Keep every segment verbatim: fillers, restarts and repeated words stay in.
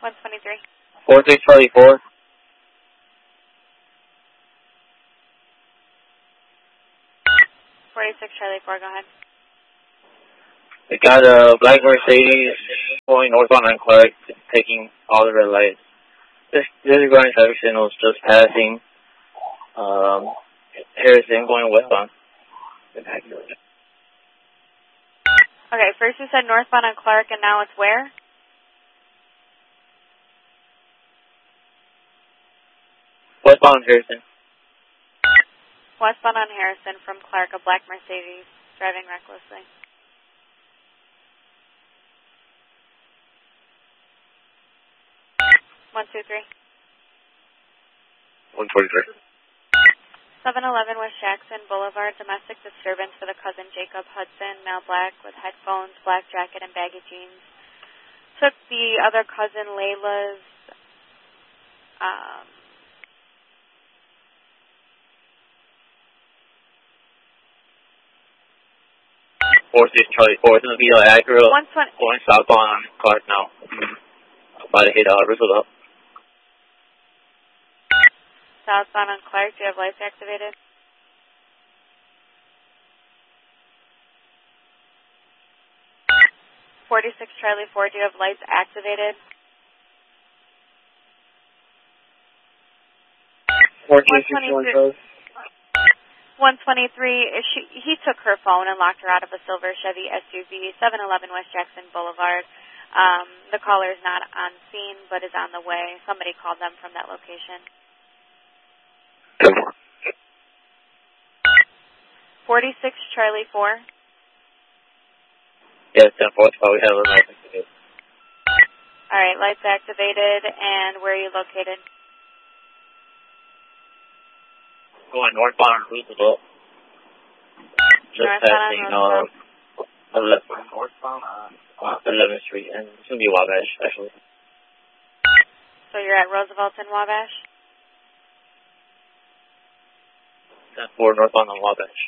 one twenty-three. four six Charlie four. forty-six Charlie four, go ahead. We got a black Mercedes going northbound on Clark, taking all the red lights. This disregarding traffic signals, just passing. Um, Harrison going westbound. Okay, first you said northbound on Clark, and now it's where? Westbound Harrison. Westbound on Harrison from Clark, a black Mercedes, driving recklessly. one two three. one twenty-three. seven eleven West Jackson Boulevard, domestic disturbance for the cousin Jacob Hudson, male black with headphones, black jacket, and baggy jeans. Took the other cousin Layla's um, four six Charlie four. It's going to be an Acura one twenty. going southbound on Clark now. About to hit uh, Roosevelt. Southbound on Clark, do you have lights activated? forty-six Charlie four, do you have lights activated? fourteen sixty-one Charlie. one twenty-three, she, he took her phone and locked her out of a silver Chevy S U V, seven eleven West Jackson Boulevard. Um, the caller is not on scene, but is on the way. Somebody called them from that location. forty-six Charlie four. Yes, ten four. We have a license activated. All right, lights activated, and where are you located? Going northbound on Roosevelt. Just Northbound passing on uh, eleventh, northbound on eleventh Street, and it's going to be Wabash, actually. So you're at Roosevelt and Wabash? ten four northbound on Wabash.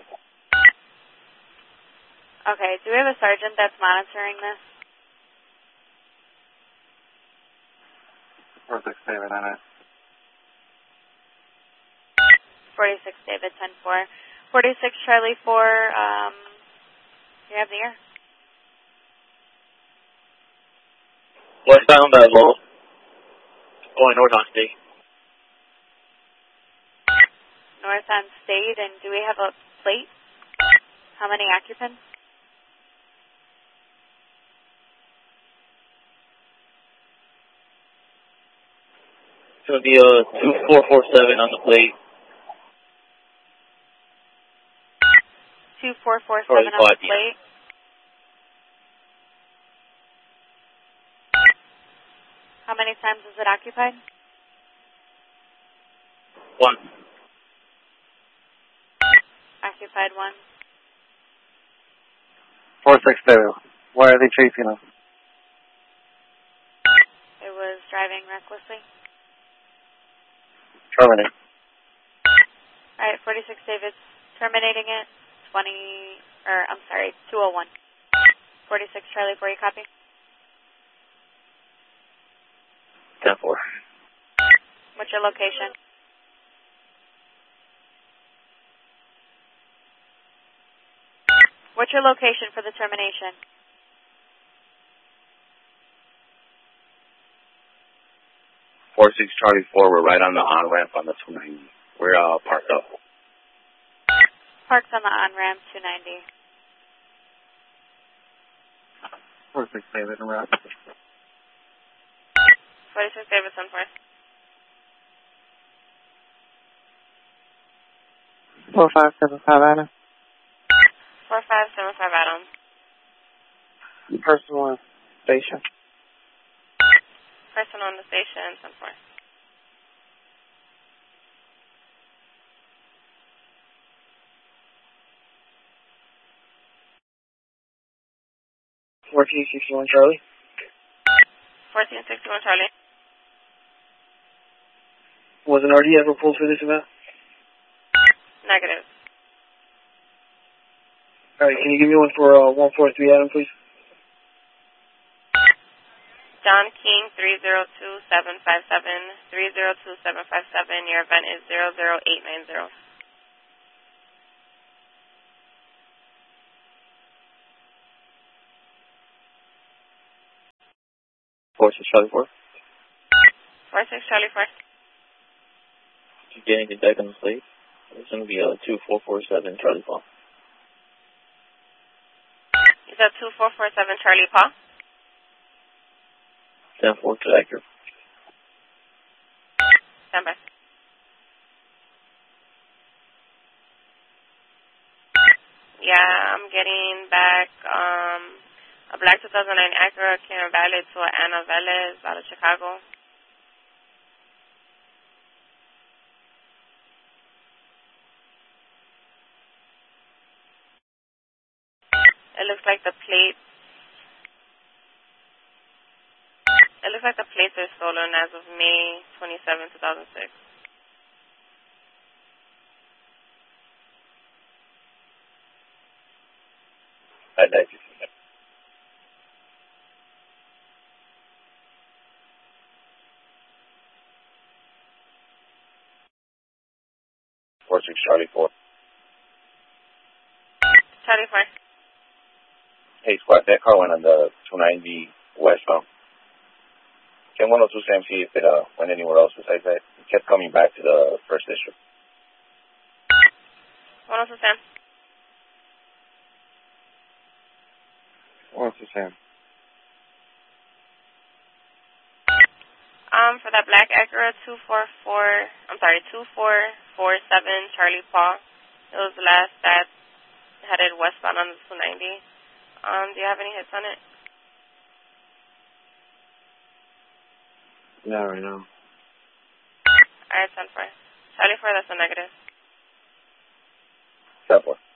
Okay, do we have a sergeant that's monitoring this? forty-six David, I know. forty-six David, ten four. forty-six Charlie four, um, you have the air? Westbound by Lowell. Going north on State. North on State, and do we have a plate? How many occupants? It's going to be a two four four seven on the plate. two four four seven on the plate. How many times is it occupied? One. Occupied one. four six David. Why are they chasing us? It was driving recklessly. Terminate. All right, forty-six David's terminating it. twenty, or I'm sorry, two oh one. forty-six Charlie four, you copy? ten four. What's your location? What's your location for the termination? four six Charlie four, we're right on the on-ramp on the two ninety. We're uh, parked up. Parked on the on-ramp, two ninety. four six David, and wrap. forty-six David, ten four. four five seven five Adam. four five seven five Adam. Person on station. Person on the station, ten four. fourteen sixty-one Charlie. fourteen sixty-one Charlie. Was an R D ever pulled for this event? Negative. Alright, can you give me one for uh, one four three Adam, please? John King, three zero two seven five seven, three zero two seven five seven. Your event is zero zero eight nine zero. four six Charlie four. four six Charlie four. If you get anything back on the plate, it's going to be uh, two four four seven Charlie Paul. You said two four four seven Charlie Paul? ten four to accurate. Stand by. Yeah, I'm getting back um, a black two thousand nine Acura Karen Valley to an Anna Velez out of Chicago. It looks like the plates, it looks like the plates are stolen as of May twenty-seventh, two thousand six. I'd like to see that. four six Charlie four. Charlie four. Hey, squad, that car went on the two ninety westbound. Can one oh two Sam see if it uh, went anywhere else besides that? It kept coming back to the first district. one oh two Sam. one oh two Sam. Um, for that black Acura two four four, I'm sorry, two four four seven Charlie Paul. It was the last that headed westbound on the two ninety. Um, do you have any hits on it? Not right now. Alright, ten four. Charlie four, that's a negative. ten four.